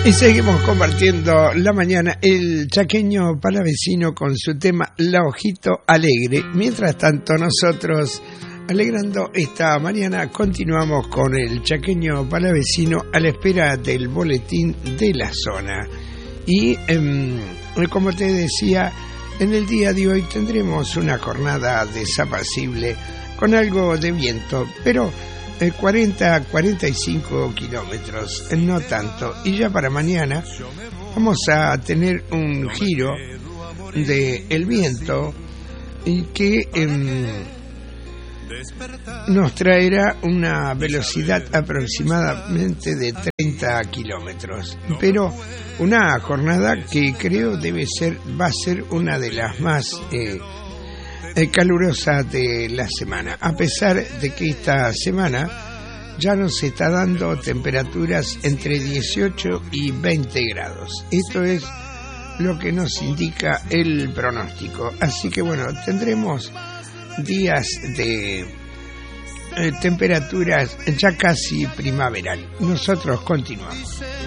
Y seguimos compartiendo la mañana el chaqueño palavecino con su tema La Ojito Alegre. Mientras tanto nosotros, alegrando esta mañana, continuamos con el chaqueño palavecino a la espera del boletín de la zona. Y como te decía, en el día de hoy tendremos una jornada desapacible con algo de viento, pero 40-45 kilómetros, no tanto. Y ya para mañana vamos a tener un giro del viento que nos traerá una velocidad aproximadamente de 30 kilómetros. Pero una jornada que creo va a ser una de las más calurosa de la semana, a pesar de que esta semana ya nos está dando temperaturas entre 18 y 20 grados. Esto es lo que nos indica el pronóstico. Así que bueno, tendremos días de temperaturas ya casi primaveral. Nosotros continuamos.